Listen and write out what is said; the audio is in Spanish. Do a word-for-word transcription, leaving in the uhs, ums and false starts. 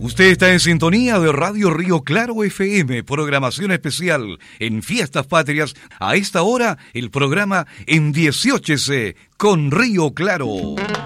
Usted está en sintonía de Radio Río Claro F M, programación especial en Fiestas Patrias. A esta hora, el programa En dieciocho C con Río Claro.